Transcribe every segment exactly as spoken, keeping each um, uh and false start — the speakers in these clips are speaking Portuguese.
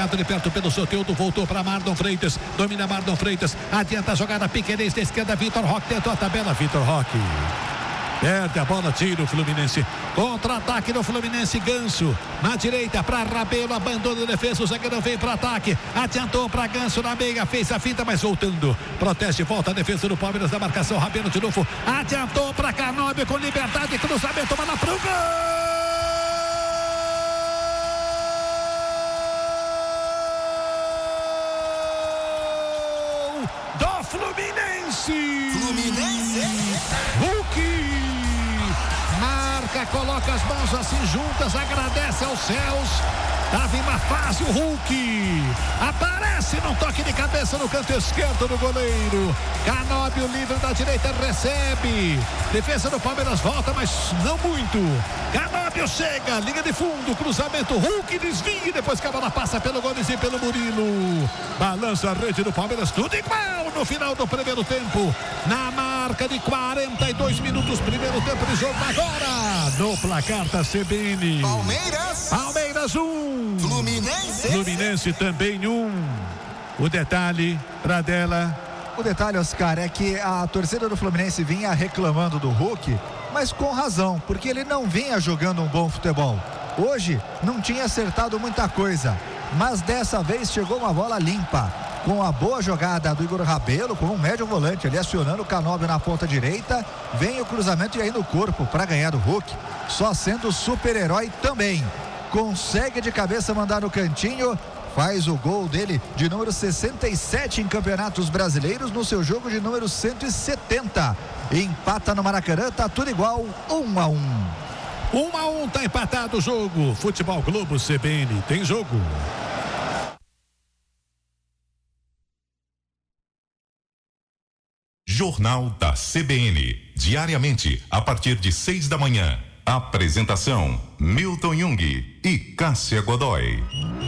marcado de perto pelo Soteldo, voltou para Marlon Freitas, domina Marlon Freitas, adianta a jogada, Piquerez da esquerda, Vitor Roque tentou a tabela, Vitor Roque perde a bola, tira o Fluminense. Contra-ataque no Fluminense, Ganso na direita para Rabelo, abandona a defesa, o zagueiro veio para ataque, adiantou para Ganso na meia, fez a finta, mas voltando, protege, volta a defesa do Palmeiras da marcação, Rabelo de novo, adiantou para Canóbio com liberdade, cruzamento, bola pro gol do Fluminense. Fluminense. Hulk marca, coloca as mãos assim juntas, agradece aos céus. Tava em uma fase o Hulk, aparece num toque de cabeça no canto esquerdo do goleiro. Canóbio livre da direita, recebe. Defesa do Palmeiras volta, mas não muito. Canóbio chega, linha de fundo, cruzamento, Hulk desvia, depois que a bola passa pelo Gomes e pelo Murilo. Balança a rede do Palmeiras, tudo igual no final do primeiro tempo. Na marca de quarenta e dois minutos, primeiro tempo de jogo agora. No placar da C B N. Palmeiras. Palmeiras um. Fluminense. Fluminense também um. O detalhe, Pradella. O detalhe, Oscar, é que a torcida do Fluminense vinha reclamando do Hulk, mas com razão, porque ele não vinha jogando um bom futebol. Hoje não tinha acertado muita coisa, mas dessa vez chegou uma bola limpa. Com a boa jogada do Igor Rabelo, com um médio volante ali acionando o Canóbio na ponta direita, vem o cruzamento e aí no corpo para ganhar do Hulk, só sendo super-herói também. Consegue de cabeça mandar no cantinho, faz o gol dele de número sessenta e sete em campeonatos brasileiros no seu jogo de número cento e setenta. Empata no Maracanã, tá tudo igual, um a um. Um a um, tá empatado o jogo. Futebol Globo C B N, tem jogo. Jornal da C B N, diariamente a partir de seis da manhã. Apresentação: Milton Jung e Cássia Godoy.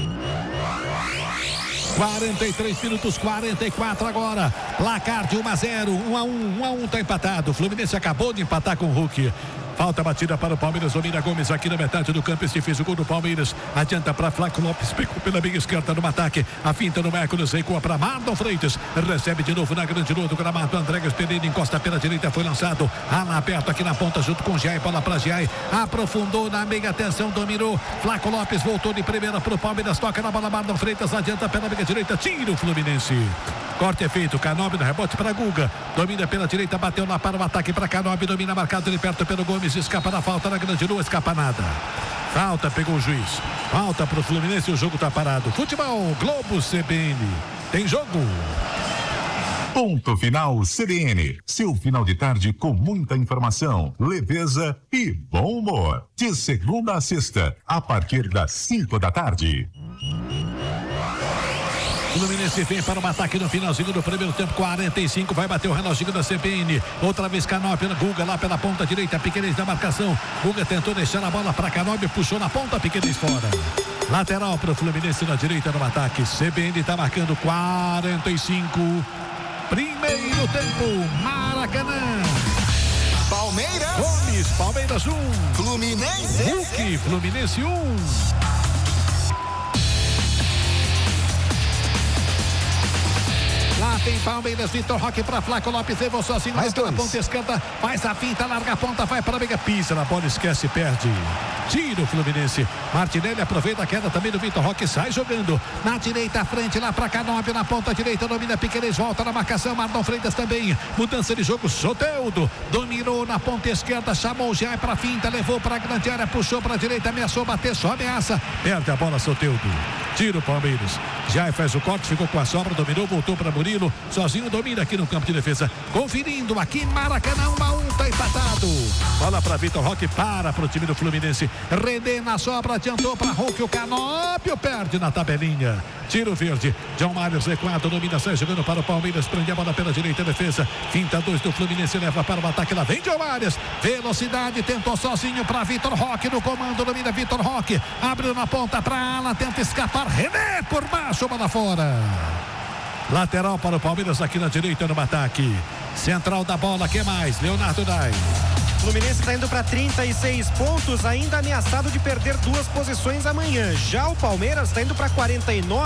quarenta e três minutos, quarenta e quatro agora. Placar de um a zero, um a um, um a um, tá empatado. O Fluminense acabou de empatar com o Hulk. Falta batida para o Palmeiras, domina Gomes aqui na metade do campo, este fez o gol do Palmeiras, adianta para Flaco Lopes, pegou pela meia esquerda no ataque, a finta no Hércules, recua para Marlon Freitas, recebe de novo na grande lua do gramado, Andrégas Pereira encosta pela direita, foi lançado, ala aberto aqui na ponta junto com Giai, bola para Giai, aprofundou na meia, atenção, dominou, Flaco Lopes voltou de primeira para o Palmeiras, toca na bola, Marlon Freitas, adianta pela meia direita, tira o Fluminense. Corte é feito, Canóbio no rebote para Guga, domina pela direita, bateu lá para o ataque para Canóbio, domina marcado de perto pelo Gomes, escapa da falta na grande lua, escapa nada. Falta, pegou o juiz. Falta para o Fluminense, o jogo está parado. Futebol Globo C B N, tem jogo. Ponto final C B N, seu final de tarde com muita informação, leveza e bom humor. De segunda a sexta, a partir das cinco da tarde. Fluminense vem para um ataque no finalzinho do primeiro tempo, quarenta e cinco, vai bater o reloginho da C B N, outra vez Canóbio, Guga lá pela ponta direita, Piquerez na marcação, Guga tentou deixar a bola para Canóbio, puxou na ponta, Piquerez fora. Lateral para o Fluminense na direita no ataque, C B N está marcando quarenta e cinco, primeiro tempo, Maracanã. Palmeiras. Gomes, Palmeiras um. Fluminense. Hulk, Fluminense um. Lá tem Palmeiras, Vitor Roque para Flaco Lopes, levou sozinho mais pela ponta esquerda, faz a finta, larga a ponta, vai para a meia, pisa na bola, esquece, perde. Tira o Fluminense. Martinelli aproveita a queda também do Vitor Roque, sai jogando na direita, à frente, lá para Canóbio, na ponta direita, domina Piquerez, volta na marcação, Marlon Freitas também, mudança de jogo, Soteldo, dominou na ponta esquerda, chamou o Giai para a finta, levou para a grande área, puxou para a direita, ameaçou bater, só ameaça, perde a bola, Soteldo. Tira o Palmeiras. Giai faz o corte, ficou com a sobra, dominou, voltou para Murilo, sozinho domina aqui no campo de defesa, conferindo aqui Maracanã, um a um, tá empatado. Bola para Vitor Roque, para para o time do Fluminense. René na sobra, adiantou para Hulk, o Canóbio perde na tabelinha. Tiro verde, John Marius recuado, domina, sai jogando para o Palmeiras, prende a bola pela direita, defesa, finta dois do Fluminense, leva para o ataque, lá vem John Marius, velocidade, tentou sozinho para Vitor Roque, no comando, domina Vitor Roque, abriu na ponta para ala, tenta escapar, René por baixo, bola fora. Lateral para o Palmeiras aqui na direita no ataque. Central da bola, que mais? Leonardo Dai. Fluminense está indo para trinta e seis pontos, ainda ameaçado de perder duas posições amanhã. Já o Palmeiras está indo para quarenta e nove.